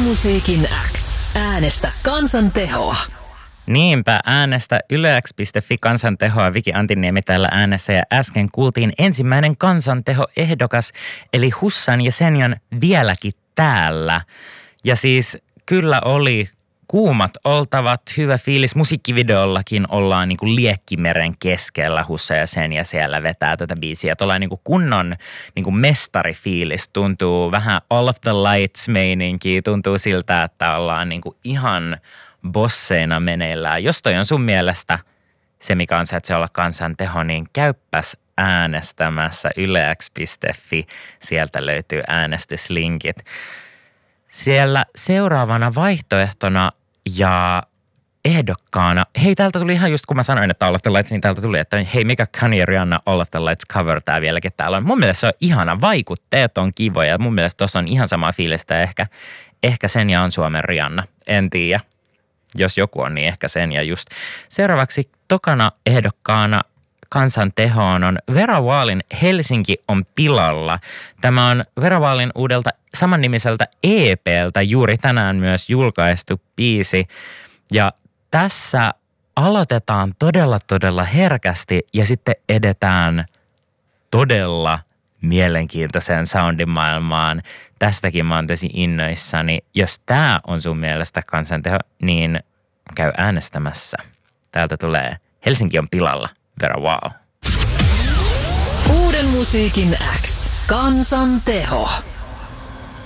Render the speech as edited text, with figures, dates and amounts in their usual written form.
musiikin X. Äänestä kansan tehoa. Niinpä, äänestä YleX.fi kansantehoa. Viki Antiniemi täällä äänessä ja äsken kuultiin ensimmäinen kansantehoehdokas, eli Hussan ja Senjan Vieläkin täällä. Ja siis kyllä oli kuumat oltavat, hyvä fiilis. Musiikkivideollakin ollaan niin kuin Liekkimeren keskellä. Hussa ja Senja siellä vetää tätä biisiä. Tuollainen niin kuin kunnon niin kuin mestarifiilis. Tuntuu vähän All of the Lights-meininkiä. Tuntuu siltä, että ollaan niin kuin ihan bosseina meneillään. Jos toi on sun mielestä se, mikä ansaitsee olla kansanteho, niin käyppäs äänestämässä YleX.fi. Sieltä löytyy äänestyslinkit. Siellä seuraavana vaihtoehtona ja ehdokkaana, hei täältä tuli ihan just kun mä sanoin, että All of the Lights, niin täältä tuli, että hei mikä Kanye Rihanna All of the Lights cover tää vieläkin täällä on. Mun mielestä se on ihana, vaikutteet on kivoja ja mun mielestä tossa on ihan samaa fiilistä ehkä Senja on Suomen Rihanna, en tiedä. Jos joku on, niin ehkä Senja just. Seuraavaksi tokana ehdokkaana kansantehoon on Vera Waalin Helsinki on pilalla. Tämä on Vera Waalin uudelta samannimiseltä EP:ltä juuri tänään myös julkaistu biisi. Ja tässä aloitetaan todella herkästi ja sitten edetään todella mielenkiintoiseen soundimaailmaan. Tästäkin mä oon tosi innoissani. Jos tää on sun mielestä kansanteho, niin käy äänestämässä. Täältä tulee Helsinki on pilalla. Vera Waal. Uuden musiikin X. Kansanteho.